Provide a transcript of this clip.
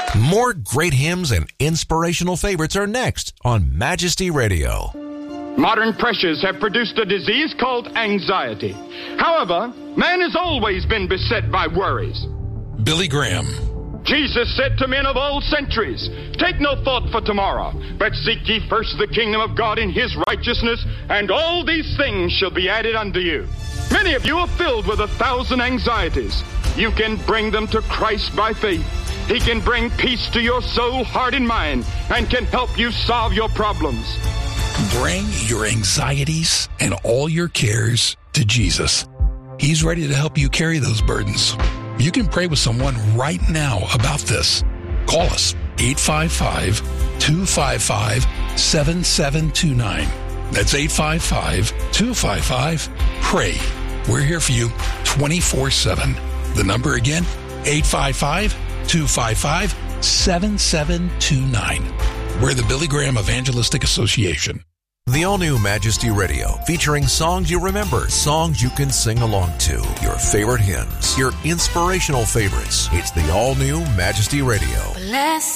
More great hymns and inspirational favorites are next on Majesty Radio. Modern pressures have produced a disease called anxiety. However, man has always been beset by worries. Billy Graham. Jesus said to men of all centuries, "Take no thought for tomorrow, but seek ye first the kingdom of God and his righteousness, and all these things shall be added unto you." Many of you are filled with 1,000 anxieties. You can bring them to Christ by faith. He can bring peace to your soul, heart, and mind, and can help you solve your problems. Bring your anxieties and all your cares to Jesus. He's ready to help you carry those burdens. You can pray with someone right now about this. Call us, 855-255-7729. That's 855-255-PRAY. We're here for you 24/7. The number again, 855-255-7729. We're the Billy Graham Evangelistic Association. The all-new Majesty Radio, featuring songs you remember, songs you can sing along to, your favorite hymns, your inspirational favorites. It's the all-new Majesty Radio. Bless